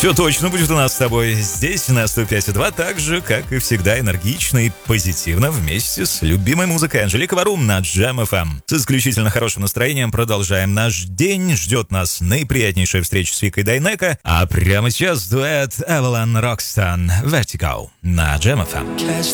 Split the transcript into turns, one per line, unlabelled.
Все точно будет у нас с тобой здесь, на 105.2, так же, как и всегда, энергично и позитивно вместе с любимой музыкой Анжелика Варум на Jam FM. С исключительно хорошим настроением продолжаем наш день. Ждет нас наиприятнейшая встреча с Викой Дайнеко. А прямо сейчас дуэт Avalon Roxton Vertigo на Jam FM.